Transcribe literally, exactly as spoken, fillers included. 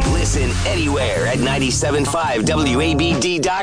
Listen anywhere at nine seven five W A B D dot com.